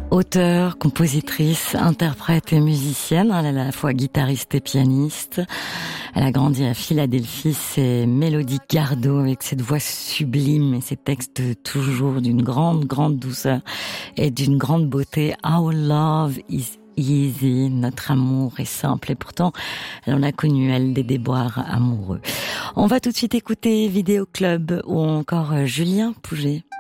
Auteure, compositrice, interprète et musicienne. Elle est à la fois guitariste et pianiste. Elle a grandi à Philadelphie. C'est Mélodie Gardot avec cette voix sublime et ses textes toujours d'une grande, grande douceur et d'une grande beauté. Our love is easy. Notre amour est simple et pourtant, elle en a connu, elle, des déboires amoureux. On va tout de suite écouter Vidéo Club ou encore Julien Pouget.